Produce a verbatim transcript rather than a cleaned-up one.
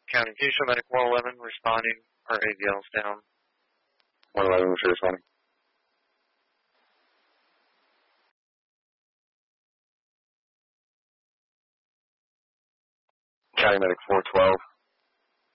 County two, show medic one eleven responding. Our A V L's down. one eleven, was responding. County medic four twelve.